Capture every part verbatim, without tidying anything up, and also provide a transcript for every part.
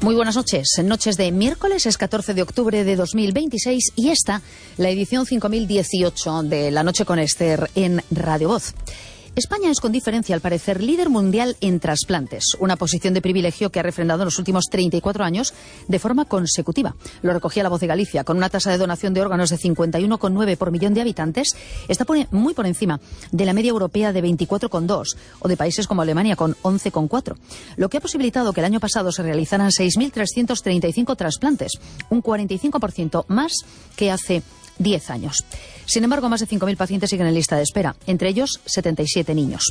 Muy buenas noches. Noches de miércoles, es catorce de octubre de dos mil veintiséis y esta, la edición cinco mil dieciocho de La Noche con Esther en Radio Voz. España es con diferencia, al parecer, líder mundial en trasplantes, una posición de privilegio que ha refrendado en los últimos treinta y cuatro años de forma consecutiva. Lo recogía La Voz de Galicia, con una tasa de donación de órganos de cincuenta y uno coma nueve por millón de habitantes, está muy por encima de la media europea de veinticuatro coma dos o de países como Alemania con once coma cuatro, lo que ha posibilitado que el año pasado se realizaran seis mil trescientos treinta y cinco trasplantes, un cuarenta y cinco por ciento más que hace diez años. Sin embargo, más de cinco mil pacientes siguen en lista de espera, entre ellos setenta y siete niños.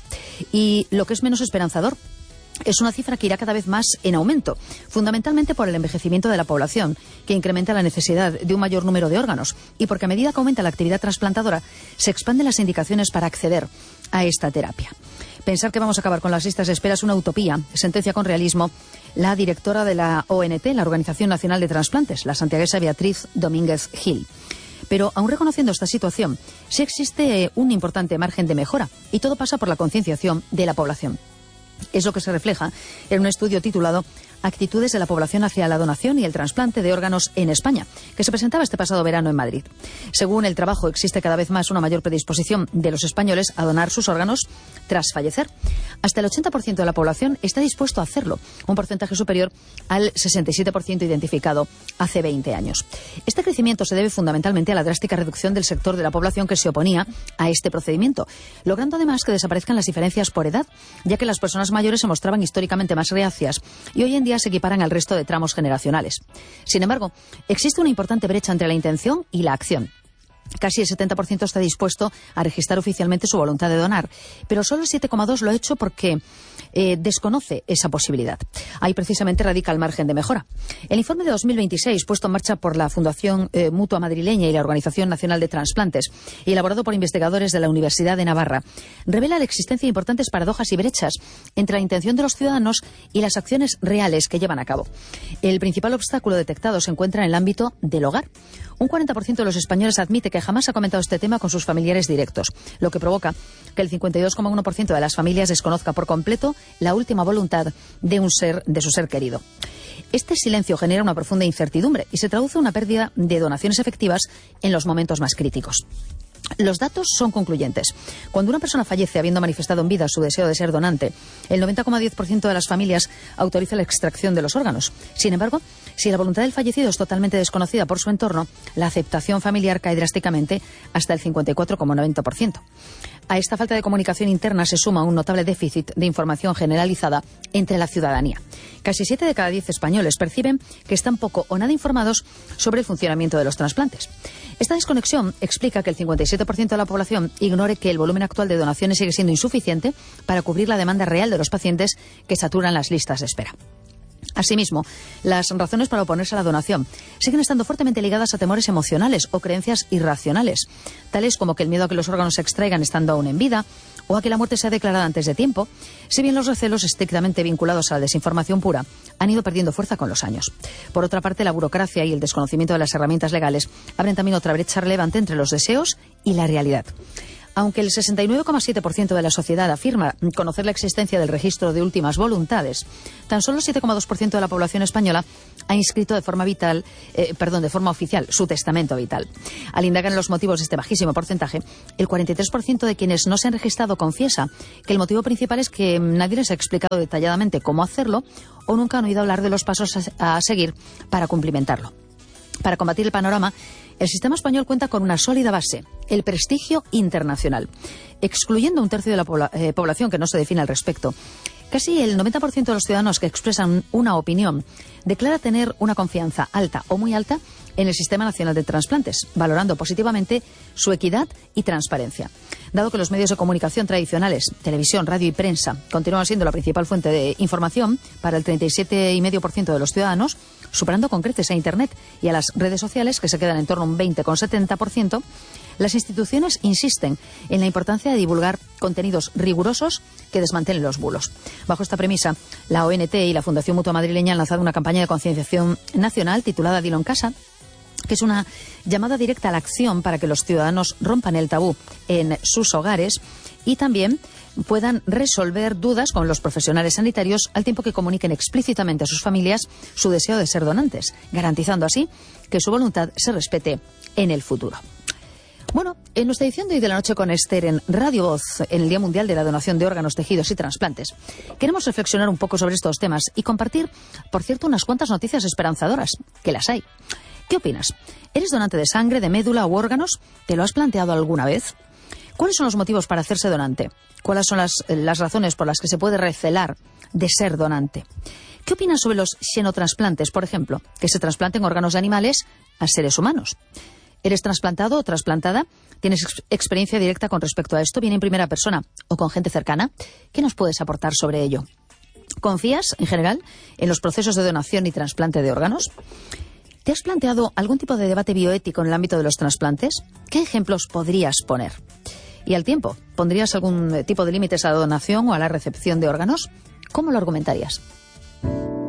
Y lo que es menos esperanzador es una cifra que irá cada vez más en aumento, fundamentalmente por el envejecimiento de la población, que incrementa la necesidad de un mayor número de órganos y porque a medida que aumenta la actividad trasplantadora, se expanden las indicaciones para acceder a esta terapia. Pensar que vamos a acabar con las listas de espera es una utopía, sentencia con realismo la directora de la O N T, la Organización Nacional de Trasplantes, la santiaguesa Beatriz Domínguez Gil. Pero, aun reconociendo esta situación, sí existe un importante margen de mejora y todo pasa por la concienciación de la población. Es lo que se refleja en un estudio titulado Actitudes de la población hacia la donación y el trasplante de órganos en España, que se presentaba este pasado verano en Madrid. Según el trabajo, existe cada vez más una mayor predisposición de los españoles a donar sus órganos tras fallecer. Hasta el ochenta por ciento de la población está dispuesto a hacerlo, un porcentaje superior al sesenta y siete por ciento identificado hace veinte años. Este crecimiento se debe fundamentalmente a la drástica reducción del sector de la población que se oponía a este procedimiento, logrando además que desaparezcan las diferencias por edad, ya que las personas mayores se mostraban históricamente más reacias y hoy en día se equiparan al resto de tramos generacionales. Sin embargo, existe una importante brecha entre la intención y la acción. Casi el setenta por ciento está dispuesto a registrar oficialmente su voluntad de donar, pero solo el siete coma dos por ciento lo ha hecho porque eh, desconoce esa posibilidad. Ahí precisamente radica el margen de mejora. El informe de dos mil veintiséis, puesto en marcha por la Fundación eh, Mutua Madrileña y la Organización Nacional de Trasplantes, y elaborado por investigadores de la Universidad de Navarra, revela la existencia de importantes paradojas y brechas entre la intención de los ciudadanos y las acciones reales que llevan a cabo. El principal obstáculo detectado se encuentra en el ámbito del hogar. Un cuarenta por ciento de los españoles admite que jamás ha comentado este tema con sus familiares directos, lo que provoca que el cincuenta y dos coma uno por ciento de las familias desconozca por completo la última voluntad de un ser, de su ser querido. Este silencio genera una profunda incertidumbre y se traduce en una pérdida de donaciones efectivas en los momentos más críticos. Los datos son concluyentes. Cuando una persona fallece habiendo manifestado en vida su deseo de ser donante, el noventa coma diez por ciento de las familias autoriza la extracción de los órganos. Sin embargo, si la voluntad del fallecido es totalmente desconocida por su entorno, la aceptación familiar cae drásticamente hasta el cincuenta y cuatro coma noventa por ciento. A esta falta de comunicación interna se suma un notable déficit de información generalizada entre la ciudadanía. Casi siete de cada diez españoles perciben que están poco o nada informados sobre el funcionamiento de los trasplantes. Esta desconexión explica que el cincuenta y siete por ciento de la población ignore que el volumen actual de donaciones sigue siendo insuficiente para cubrir la demanda real de los pacientes que saturan las listas de espera. Asimismo, las razones para oponerse a la donación siguen estando fuertemente ligadas a temores emocionales o creencias irracionales, tales como que el miedo a que los órganos se extraigan estando aún en vida o a que la muerte sea declarada antes de tiempo, si bien los recelos estrictamente vinculados a la desinformación pura han ido perdiendo fuerza con los años. Por otra parte, la burocracia y el desconocimiento de las herramientas legales abren también otra brecha relevante entre los deseos y la realidad. Aunque el sesenta y nueve coma siete por ciento de la sociedad afirma conocer la existencia del registro de últimas voluntades, tan solo el siete coma dos por ciento de la población española ha inscrito de forma vital, eh, perdón, de forma oficial su testamento vital. Al indagar en los motivos de este bajísimo porcentaje, el cuarenta y tres por ciento de quienes no se han registrado confiesa que el motivo principal es que nadie les ha explicado detalladamente cómo hacerlo o nunca han oído hablar de los pasos a, a seguir para cumplimentarlo. Para combatir el panorama, el sistema español cuenta con una sólida base, el prestigio internacional. Excluyendo un tercio de la pobla- eh, población que no se define al respecto, casi el noventa por ciento de los ciudadanos que expresan una opinión declara tener una confianza alta o muy alta en el Sistema Nacional de Trasplantes, valorando positivamente su equidad y transparencia. Dado que los medios de comunicación tradicionales, televisión, radio y prensa, continúan siendo la principal fuente de información para el treinta y siete coma cinco por ciento de los ciudadanos, superando con creces a Internet y a las redes sociales, que se quedan en torno a un veinte coma setenta por ciento, las instituciones insisten en la importancia de divulgar contenidos rigurosos que desmantelen los bulos. Bajo esta premisa, la O N T y la Fundación Mutua Madrileña han lanzado una campaña de concienciación nacional titulada Dilo en casa, que es una llamada directa a la acción para que los ciudadanos rompan el tabú en sus hogares y también puedan resolver dudas con los profesionales sanitarios al tiempo que comuniquen explícitamente a sus familias su deseo de ser donantes, garantizando así que su voluntad se respete en el futuro. Bueno, en nuestra edición de hoy de la noche con Esther en Radio Voz, en el Día Mundial de la Donación de Órganos, Tejidos y Trasplantes, queremos reflexionar un poco sobre estos temas y compartir, por cierto, unas cuantas noticias esperanzadoras, que las hay. ¿Qué opinas? ¿Eres donante de sangre, de médula u órganos? ¿Te lo has planteado alguna vez? ¿Cuáles son los motivos para hacerse donante? ¿Cuáles son las, las razones por las que se puede recelar de ser donante? ¿Qué opinas sobre los xenotransplantes, por ejemplo, que se trasplanten órganos de animales a seres humanos? ¿Eres trasplantado o trasplantada? ¿Tienes ex- experiencia directa con respecto a esto? ¿Viene en primera persona o con gente cercana? ¿Qué nos puedes aportar sobre ello? ¿Confías, en general, en los procesos de donación y trasplante de órganos? ¿Te has planteado algún tipo de debate bioético en el ámbito de los trasplantes? ¿Qué ejemplos podrías poner? Y al tiempo, ¿pondrías algún tipo de límites a la donación o a la recepción de órganos? ¿Cómo lo argumentarías?